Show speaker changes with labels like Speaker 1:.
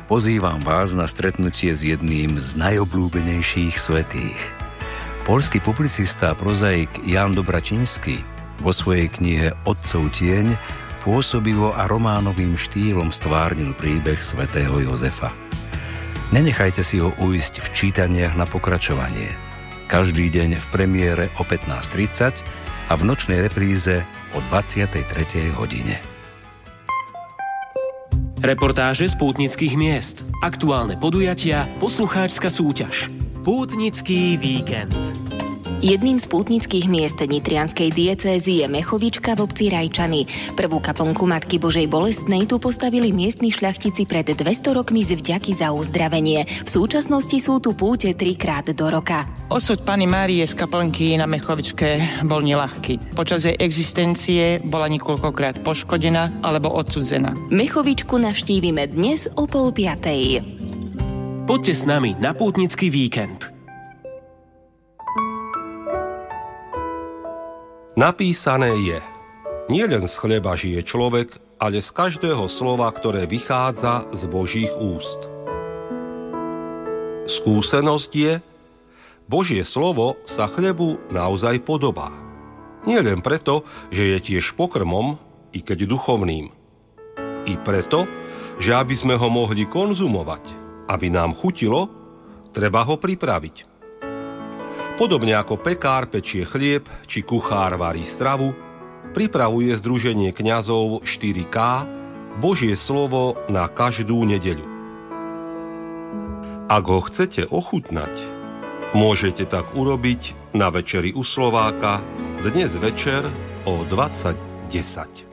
Speaker 1: pozývam vás na stretnutie s jedným z najobľúbenejších svätých. Poľský publicista a prozaik Ján Dobračinský vo svojej knihe Otcov tieň pôsobivo a románovým štýlom stvárnil príbeh svätého Jozefa. Nenechajte si ho ujsť v čítaniach na pokračovanie. Každý deň v premiére o 15:30 a v nočnej repríze o 23:00 hodine.
Speaker 2: Reportáže z pútnických miest, aktuálne podujatia, poslucháčska súťaž. Pútnický víkend.
Speaker 3: Jedným z pútnických miest nitrianskej diecézy je Mechovička v obci Rajčany. Prvú kaplnku Matky Božej Bolestnej tu postavili miestni šľachtici pred 200 rokmi z vďaky za uzdravenie. V súčasnosti sú tu púte 3-krát do roka.
Speaker 4: Osud Panny Márie z kaplnky na Mechovičke bol neľahký. Počas jej existencie bola niekoľkokrát poškodená alebo odsudzená.
Speaker 3: Mechovičku navštívime dnes o 4:30.
Speaker 2: Poďte s nami na pútnický víkend.
Speaker 5: Napísané je: nielen z chleba žije človek, ale z každého slova, ktoré vychádza z Božích úst. Skúsenosť je: Božie slovo sa chlebu naozaj podobá. Nie len preto, že je tiež pokrmom, i keď duchovným. I preto, že aby sme ho mohli konzumovať, aby nám chutilo, treba ho pripraviť. Podobne ako pekár pečie chlieb, či kuchár varí stravu, pripravuje Združenie kňazov 4K Božie slovo na každú nedeľu. Ak ho chcete ochutnať, môžete tak urobiť na večeri u Slováka dnes večer o 20:10.